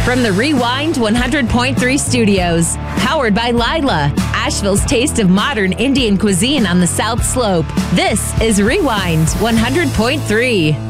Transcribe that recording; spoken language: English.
From the Rewind 100.3 studios, powered by Lila, Asheville's taste of modern Indian cuisine on the South Slope. This is Rewind 100.3.